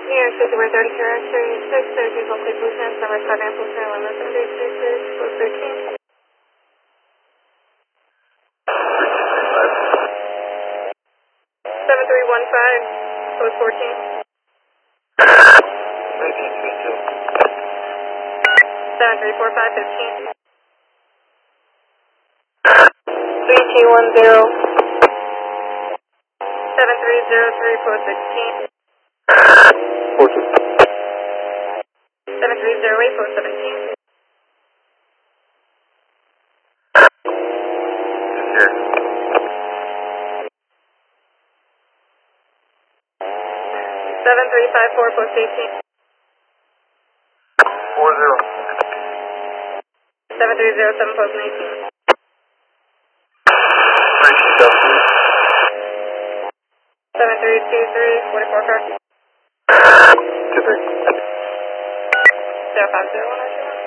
New York City, we're 30 X-ray 6, there's one quick Bluesan, summer 5 and Bluesan, 1136, code 13. 7315, code 14. 7345, 15. 3210. 7303, code 16. 7308, code 17. Here. 7354, code 18. 40. 7307, code 19. 7323, 44 car. 23. 050, 102.